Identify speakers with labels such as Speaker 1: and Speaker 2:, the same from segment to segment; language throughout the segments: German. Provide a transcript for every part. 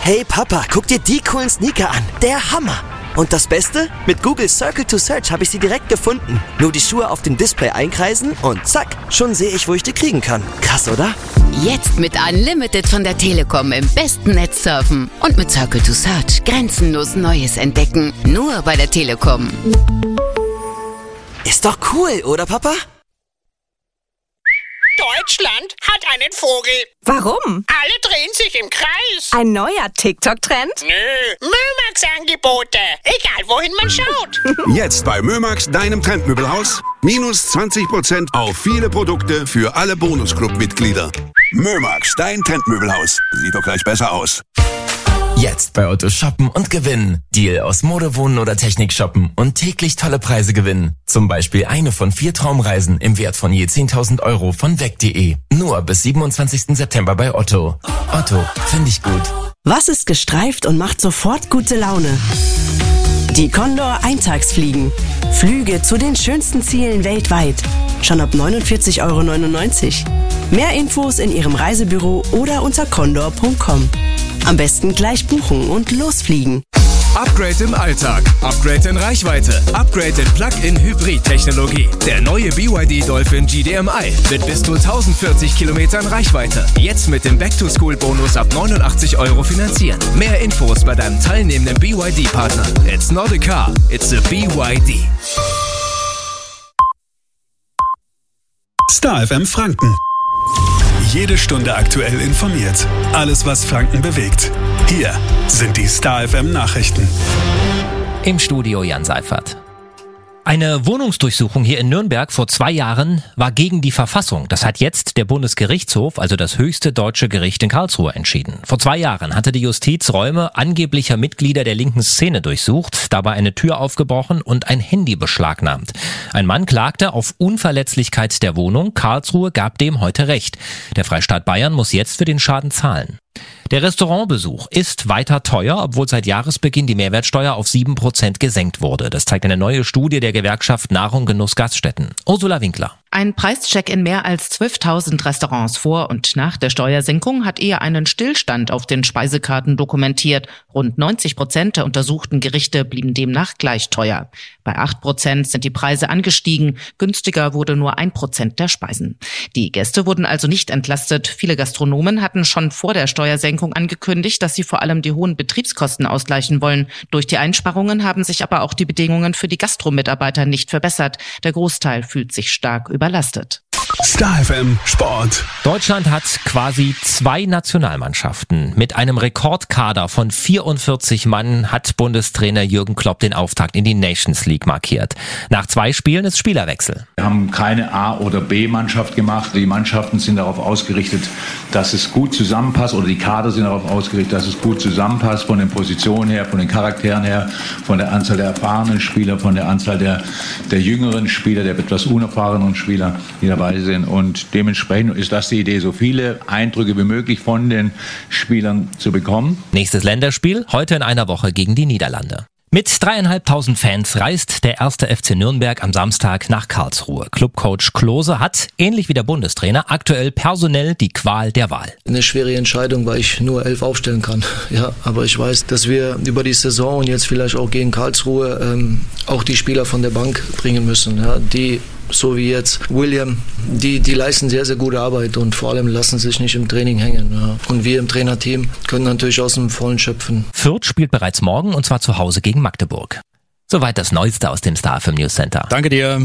Speaker 1: Hey Papa, guck dir die coolen Sneaker an. Der Hammer. Und das Beste? Mit Google Circle to Search habe ich sie direkt gefunden. Nur die Schuhe auf dem Display einkreisen und zack, schon sehe ich, wo ich die kriegen kann. Krass, oder?
Speaker 2: Jetzt mit Unlimited von der Telekom im besten Netz surfen. Und mit Circle to Search grenzenlos Neues entdecken. Nur bei der Telekom.
Speaker 1: Ist doch cool, oder Papa?
Speaker 3: Deutschland hat einen Vogel.
Speaker 4: Warum?
Speaker 3: Alle drehen sich im Kreis.
Speaker 4: Ein neuer TikTok-Trend?
Speaker 3: Nö, Mömax-Angebote. Egal, wohin man schaut.
Speaker 5: Jetzt bei Mömax, deinem Trendmöbelhaus. Minus 20% auf viele Produkte für alle Bonusclub-Mitglieder. Mömax, dein Trendmöbelhaus. Sieht doch gleich besser aus.
Speaker 6: Jetzt bei Otto shoppen und gewinnen. Deal aus Mode, Wohnen oder Technik shoppen und täglich tolle Preise gewinnen. Zum Beispiel eine von 4 Traumreisen im Wert von je 10.000 Euro von weg.de. Nur bis 27. September bei Otto. Otto, finde ich gut.
Speaker 7: Was ist gestreift und macht sofort gute Laune? Die Condor Eintagsfliegen. Flüge zu den schönsten Zielen weltweit. Schon ab 49,99 Euro. Mehr Infos in Ihrem Reisebüro oder unter condor.com. Am besten gleich buchen und losfliegen.
Speaker 8: Upgrade im Alltag, Upgrade in Reichweite, Upgrade in Plug-in-Hybrid-Technologie. Der neue BYD Dolphin GDMI mit bis zu 1040 Kilometern Reichweite. Jetzt mit dem Back-to-School-Bonus ab 89 Euro finanzieren. Mehr Infos bei deinem teilnehmenden BYD-Partner. It's not a car, it's a BYD.
Speaker 9: Star FM Franken. Jede Stunde aktuell informiert. Alles, was Franken bewegt. Hier sind die Star FM Nachrichten.
Speaker 10: Im Studio Jan Seifert. Eine Wohnungsdurchsuchung hier in Nürnberg vor 2 Jahren war gegen die Verfassung. Das hat jetzt der Bundesgerichtshof, also das höchste deutsche Gericht in Karlsruhe, entschieden. Vor 2 Jahren hatte die Justiz Räume angeblicher Mitglieder der linken Szene durchsucht, dabei eine Tür aufgebrochen und ein Handy beschlagnahmt. Ein Mann klagte auf Unverletzlichkeit der Wohnung. Karlsruhe gab dem heute Recht. Der Freistaat Bayern muss jetzt für den Schaden zahlen. Der Restaurantbesuch ist weiter teuer, obwohl seit Jahresbeginn die Mehrwertsteuer auf 7% gesenkt wurde. Das zeigt eine neue Studie der Gewerkschaft Nahrung, Genuss, Gaststätten. Ursula Winkler.
Speaker 11: Ein Preischeck in mehr als 12.000 Restaurants vor und nach der Steuersenkung hat eher einen Stillstand auf den Speisekarten dokumentiert. Rund 90% der untersuchten Gerichte blieben demnach gleich teuer. Bei 8% sind die Preise angestiegen. Günstiger wurde nur 1% der Speisen. Die Gäste wurden also nicht entlastet. Viele Gastronomen hatten schon vor der Steuersenkung angekündigt, dass sie vor allem die hohen Betriebskosten ausgleichen wollen. Durch die Einsparungen haben sich aber auch die Bedingungen für die Gastromitarbeiter nicht verbessert. Der Großteil fühlt sich stark überlastet.
Speaker 9: Star FM Sport.
Speaker 10: Deutschland hat quasi 2 Nationalmannschaften. Mit einem Rekordkader von 44 Mann hat Bundestrainer Jürgen Klopp den Auftakt in die Nations League markiert. Nach 2 Spielen ist Spielerwechsel.
Speaker 12: Wir haben keine A- oder B-Mannschaft gemacht. Die Mannschaften sind darauf ausgerichtet, dass es gut zusammenpasst, oder die Kader sind darauf ausgerichtet, dass es gut zusammenpasst, von den Positionen her, von den Charakteren her, von der Anzahl der erfahrenen Spieler, von der Anzahl der jüngeren Spieler, der etwas unerfahrenen Spieler, die dabei sind. Und dementsprechend ist das die Idee, so viele Eindrücke wie möglich von den Spielern zu bekommen.
Speaker 10: Nächstes Länderspiel heute in einer Woche gegen die Niederlande. Mit 3.500 Fans reist der 1. FC Nürnberg am Samstag nach Karlsruhe. Clubcoach Klose hat, ähnlich wie der Bundestrainer, aktuell personell die Qual der Wahl.
Speaker 13: Eine schwere Entscheidung, weil ich nur 11 aufstellen kann. Ja, aber ich weiß, dass wir über die Saison und jetzt vielleicht auch gegen Karlsruhe auch die Spieler von der Bank bringen müssen. Ja, die, so wie jetzt William, die leisten sehr, sehr gute Arbeit und vor allem lassen sich nicht im Training hängen. Ja. Und wir im Trainerteam können natürlich aus dem Vollen schöpfen.
Speaker 10: Fürth spielt bereits morgen und zwar zu Hause gegen Magdeburg. Soweit das Neueste aus dem Star FM News Center.
Speaker 9: Danke dir.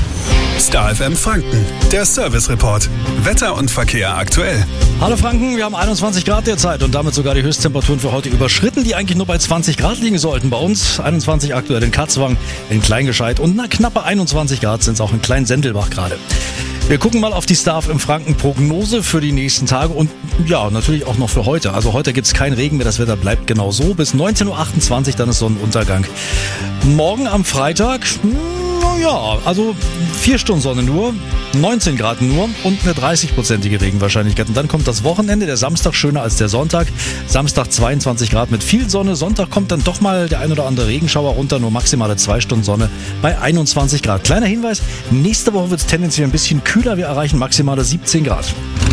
Speaker 9: Star FM Franken, der Service Report. Wetter und Verkehr aktuell.
Speaker 14: Hallo Franken, wir haben 21 Grad derzeit und damit sogar die Höchsttemperaturen für heute überschritten, die eigentlich nur bei 20 Grad liegen sollten. Bei uns 21 aktuell in Katzwang, in Kleingescheit und knappe 21 Grad sind es auch in Klein-Sendelbach gerade. Wir gucken mal auf die Star FM Franken Prognose für die nächsten Tage und ja, natürlich auch noch für heute. Also heute gibt es keinen Regen mehr, das Wetter bleibt genau so. Bis 19.28 Uhr, dann ist Sonnenuntergang. Morgen am Freitag, ja, also 4 Stunden Sonne nur, 19 Grad nur und eine 30%ige Regenwahrscheinlichkeit. Und dann kommt das Wochenende, der Samstag schöner als der Sonntag. Samstag 22 Grad mit viel Sonne. Sonntag kommt dann doch mal der ein oder andere Regenschauer runter, nur maximale 2 Stunden Sonne bei 21 Grad. Kleiner Hinweis, nächste Woche wird es tendenziell ein bisschen kühler. Wir erreichen maximale 17 Grad.